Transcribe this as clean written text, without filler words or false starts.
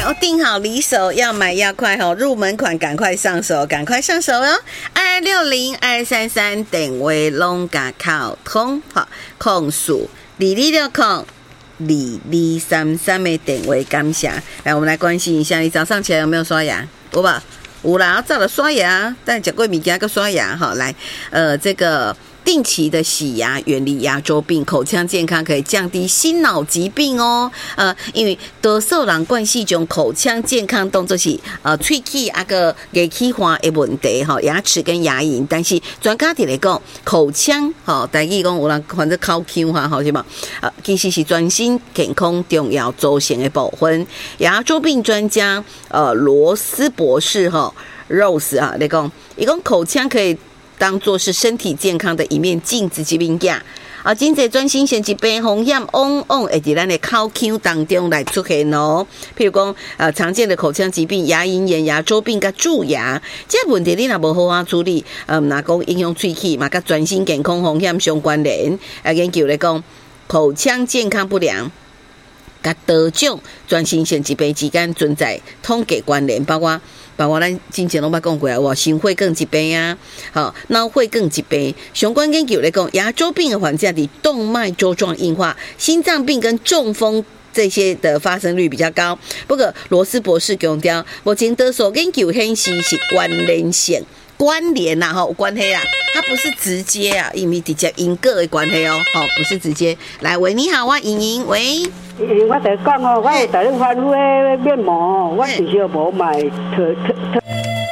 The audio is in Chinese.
订好离手，要买要快哦，入门款赶快上手，赶快上手哦！2260-233电话拢甲靠通，好，控数2260-2233的电话感谢。来，我们来关心一下，你早上起来有没有刷牙？有吧？有啦，早了刷牙，但吃过物件个刷牙哈。来，这个定期的洗牙，远离牙周病，口腔健康可以降低心脑疾病哦。因为多数人惯系种口腔健康当作是喙齿个牙齿化的问题哈，牙齿跟牙龈。但是专家伫来讲，口腔台语讲有人反正口腔哈，是嘛？其实是全身健康重要组成的部分。牙周病专家罗斯博士Rose 来讲，伊讲口腔可以当作是身体健康的一面镜子及物件。真侪转新型疾病风险往往会伫咱的口腔当中来出现哦。譬如讲，常见的口腔疾病、牙龈炎、牙周病、甲蛀牙，这问题你若无好好处理，若讲影响喙齿嘛，甲全身健康风险相关联。研究来讲，口腔健康不良，甲多种全身性疾病之间存在统计关联，包括咱之前拢捌讲过啊，心血管疾病啊，脑血管疾病。相关研究来讲，牙周病的患者的动脉粥状硬化、心脏病跟中风这些的发生率比较高。不过罗斯博士强调，目前多数研究显示是关联性。关联啦，有关系啦，它不是直接啊，因为直接因果的关系哦，不是直接。来，喂，你好，我莹莹，喂。 我在讲我有在咧反复的面膜，我其实无买特。